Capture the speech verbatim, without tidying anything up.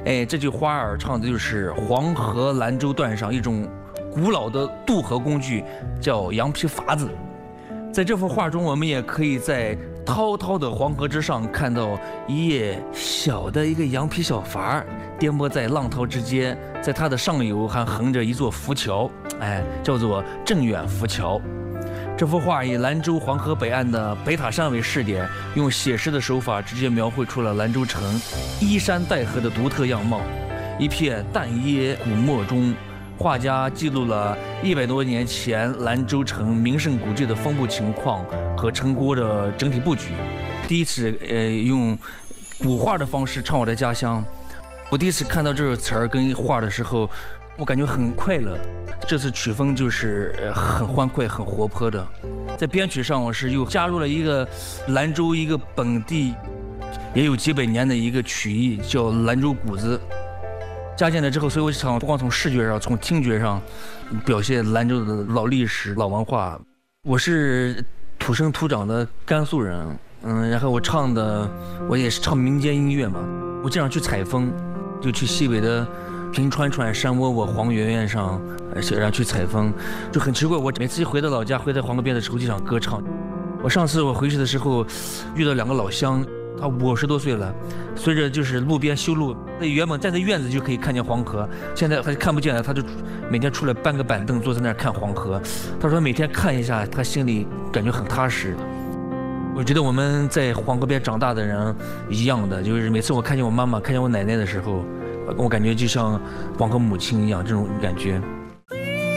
哎，这句花儿唱的就是黄河兰州段上一种古老的渡河工具，叫羊皮筏子。在这幅画中，我们也可以在滔滔的黄河之上看到一叶小的一个羊皮小筏，颠簸在浪涛之间，在它的上游还横着一座浮桥，哎，叫做镇远浮桥。这幅画以兰州黄河北岸的北塔山为试点，用写实的手法直接描绘出了兰州城依山带河的独特样貌。一片淡椰古墨中，画家记录了一百多年前兰州城名胜古迹的分布情况和城郭的整体布局。第一次呃用古画的方式唱我的家乡，我第一次看到这个词儿跟画的时候，我感觉很快乐。这次曲风就是很欢快、很活泼的。在编曲上，我是又加入了一个兰州一个本地也有几百年的一个曲艺，叫兰州鼓子。加进来之后，所以我想不光从视觉上，从听觉上表现兰州的老历史、老文化。我是土生土长的甘肃人，嗯，然后我唱的我也是唱民间音乐嘛。我经常去采风，就去西北的平川川、山窝窝、黄原原上，然后去采风，就很奇怪。我每次一回到老家，回到黄河边的时候就想歌唱。我上次我回去的时候，遇到两个老乡，他五十多岁了，随着就是路边修路，那原本站在院子就可以看见黄河，现在他就看不见了，他就每天出来搬个板凳坐在那儿看黄河。他说每天看一下，他心里感觉很踏实。我觉得我们在黄河边长大的人一样的，就是每次我看见我妈妈、看见我奶奶的时候，我感觉就像黄河母亲一样，这种感觉。